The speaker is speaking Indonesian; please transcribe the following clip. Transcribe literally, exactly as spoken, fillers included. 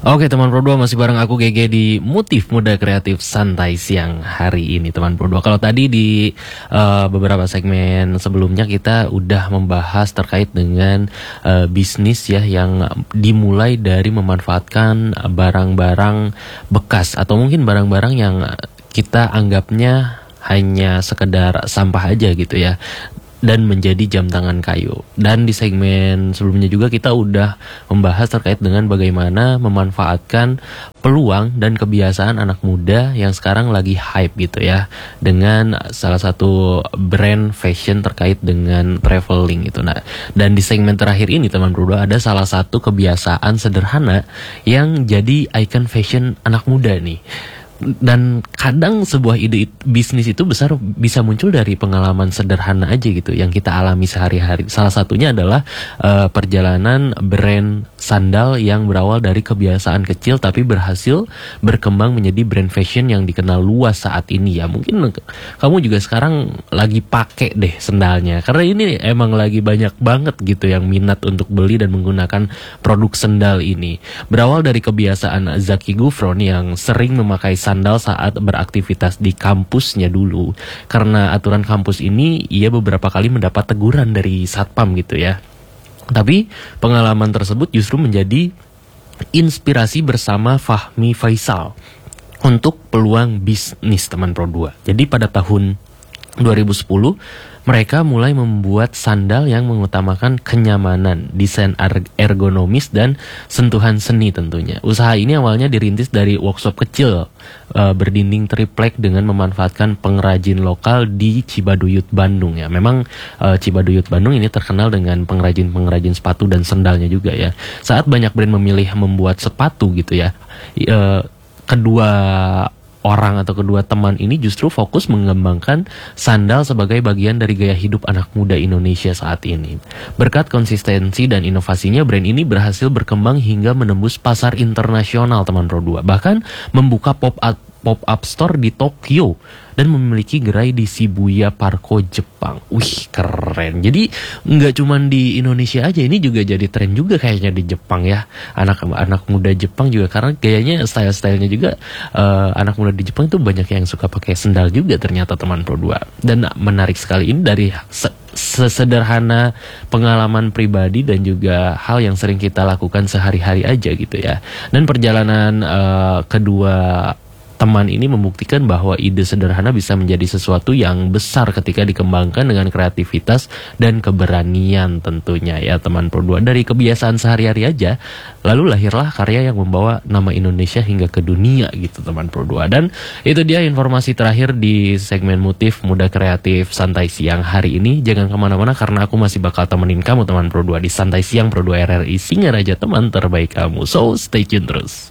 Oke teman Pro dua, masih bareng aku G G di Motif Muda Kreatif Santai Siang hari ini teman Pro dua. Kalau tadi di uh, beberapa segmen sebelumnya kita udah membahas terkait dengan uh, bisnis ya yang dimulai dari memanfaatkan barang-barang bekas atau mungkin barang-barang yang kita anggapnya hanya sekedar sampah aja gitu ya, dan menjadi jam tangan kayu. Dan di segmen sebelumnya juga kita udah membahas terkait dengan bagaimana memanfaatkan peluang dan kebiasaan anak muda yang sekarang lagi hype gitu ya, dengan salah satu brand fashion terkait dengan traveling gitu. Nah, dan di segmen terakhir ini teman berdua ada salah satu kebiasaan sederhana yang jadi icon fashion anak muda nih. Dan kadang sebuah ide bisnis itu besar bisa muncul dari pengalaman sederhana aja gitu yang kita alami sehari-hari. Salah satunya adalah uh, perjalanan brand sandal yang berawal dari kebiasaan kecil tapi berhasil berkembang menjadi brand fashion yang dikenal luas saat ini ya. Mungkin kamu juga sekarang lagi pakai deh sandalnya, karena ini emang lagi banyak banget gitu yang minat untuk beli dan menggunakan produk sandal ini. Berawal dari kebiasaan Zaki Gufron yang sering memakai sandal sandal saat beraktivitas di kampusnya dulu. Karena aturan kampus ini, ia beberapa kali mendapat teguran dari satpam gitu ya. Tapi pengalaman tersebut justru menjadi inspirasi bersama Fahmi Faisal untuk peluang bisnis teman Pro dua. Jadi pada tahun dua ribu sepuluh mereka mulai membuat sandal yang mengutamakan kenyamanan, desain ergonomis, dan sentuhan seni tentunya. Usaha ini awalnya dirintis dari workshop kecil e, berdinding triplek dengan memanfaatkan pengrajin lokal di Cibaduyut, Bandung ya. Memang e, Cibaduyut, Bandung ini terkenal dengan pengrajin-pengrajin sepatu dan sandalnya juga ya. Saat banyak brand memilih membuat sepatu gitu ya, e, kedua orang atau kedua teman ini justru fokus mengembangkan sandal sebagai bagian dari gaya hidup anak muda Indonesia saat ini. Berkat konsistensi dan inovasinya, brand ini berhasil berkembang hingga menembus pasar internasional teman Pro dua. Bahkan membuka pop-up pop-up store di Tokyo dan memiliki gerai di Shibuya Parko, Jepang. Wih, keren. Jadi nggak cuma di Indonesia aja, ini juga jadi tren juga kayaknya di Jepang ya. Anak-anak muda Jepang juga, karena gayanya, style-stylenya juga uh, anak muda di Jepang itu banyak yang suka pakai sendal juga ternyata teman Pro dua. Dan menarik sekali ini dari se sesederhana pengalaman pribadi dan juga hal yang sering kita lakukan sehari-hari aja gitu ya. Dan perjalanan uh, kedua teman ini membuktikan bahwa ide sederhana bisa menjadi sesuatu yang besar ketika dikembangkan dengan kreativitas dan keberanian tentunya ya teman Pro dua. Dari kebiasaan sehari-hari aja, lalu lahirlah karya yang membawa nama Indonesia hingga ke dunia gitu teman Pro dua. Dan itu dia informasi terakhir di segmen Motif Muda Kreatif Santai Siang hari ini. Jangan kemana-mana karena aku masih bakal temenin kamu teman Pro dua di Santai Siang Pro dua R R I Singaraja, teman terbaik kamu. So stay tune terus.